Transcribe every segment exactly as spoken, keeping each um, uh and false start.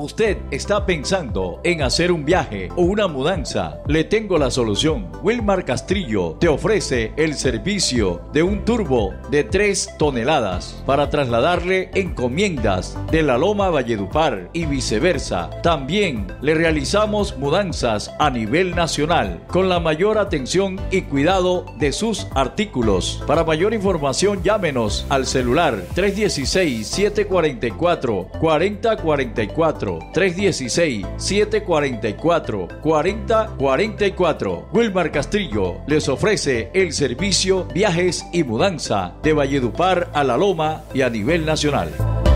¿Usted está pensando en hacer un viaje o una mudanza? Le tengo la solución. Wilmar Castrillo te ofrece el servicio de un turbo de tres toneladas para trasladarle encomiendas de la Loma a Valledupar y viceversa. También le realizamos mudanzas a nivel nacional con la mayor atención y cuidado de sus artículos. Para mayor información, llámenos al celular tres uno seis, siete cuatro cuatro, cuatro cero cuatro cuatro, tres uno seis, siete cuatro cuatro, cuatro cero cuatro cuatro. Wilmar Castrillo les ofrece el servicio viajes y mudanza de Valledupar a La Loma y a nivel nacional.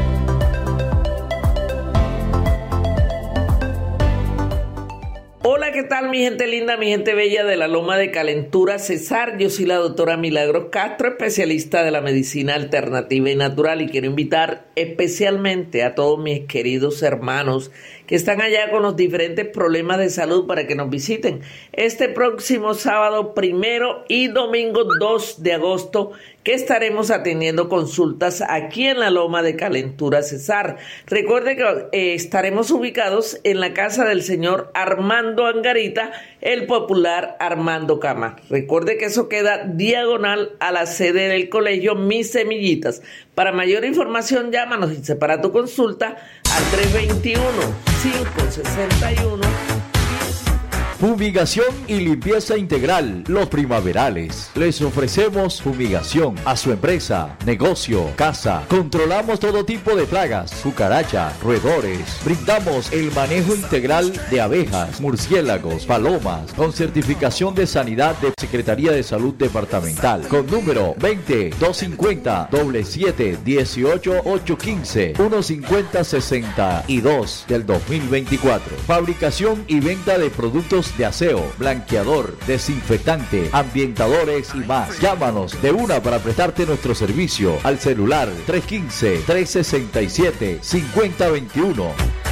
Hola, ¿qué tal mi gente linda, mi gente bella de la Loma de Calentura Cesar? Yo soy la doctora Milagros Castro, especialista de la medicina alternativa y natural, y quiero invitar especialmente a todos mis queridos hermanos que están allá con los diferentes problemas de salud para que nos visiten este próximo sábado primero y domingo dos de agosto, que estaremos atendiendo consultas aquí en la Loma de Calentura Cesar. Recuerde que eh, estaremos ubicados en la casa del señor Armando Angarita, el popular Armando Cama. Recuerde que eso queda diagonal a la sede del colegio Mis Semillitas. Para mayor información, llámanos y separa tu consulta al tres dos uno, cinco seis uno. Fumigación y limpieza integral, Los Primaverales. Les ofrecemos fumigación a su empresa, negocio, casa. Controlamos todo tipo de plagas, cucarachas, roedores. Brindamos el manejo integral de abejas, murciélagos, palomas, con certificación de sanidad de Secretaría de Salud Departamental, con número veinte, doscientos cincuenta, siete siete, dieciocho, ochocientos quince, ciento cincuenta, sesenta y dos del dos mil veinticuatro. Fabricación y venta de productos de aseo, blanqueador, desinfectante, ambientadores y más. Llámanos de una para prestarte nuestro servicio al celular tres uno cinco, tres seis siete, cinco cero dos uno.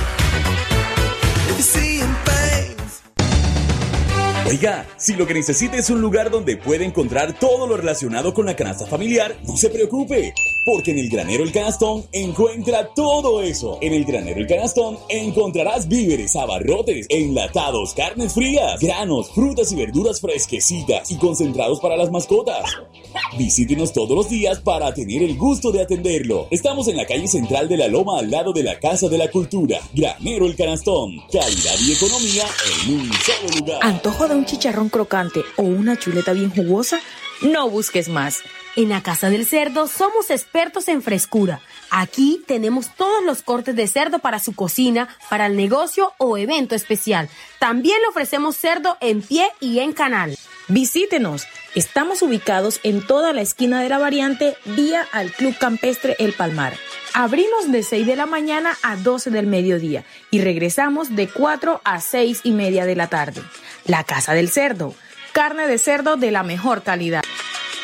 Oiga, si lo que necesita es un lugar donde puede encontrar todo lo relacionado con la canasta familiar, no se preocupe, porque en el Granero El Canastón encuentra todo eso. En el Granero El Canastón encontrarás víveres, abarrotes, enlatados, carnes frías, granos, frutas y verduras fresquecitas y concentrados para las mascotas. Visítenos todos los días para tener el gusto de atenderlo. Estamos en la calle central de La Loma, al lado de la Casa de la Cultura. Granero El Canastón, calidad y economía en un solo lugar. ¿Antojo de un chicharrón crocante o una chuleta bien jugosa? No busques más. En la Casa del Cerdo somos expertos en frescura. Aquí tenemos todos los cortes de cerdo para su cocina, para el negocio o evento especial. También le ofrecemos cerdo en pie y en canal. Visítenos. Estamos ubicados en toda la esquina de la variante, vía al Club Campestre El Palmar. Abrimos de seis de la mañana a doce del mediodía y regresamos de cuatro a seis y media de la tarde. La Casa del Cerdo. Carne de cerdo de la mejor calidad.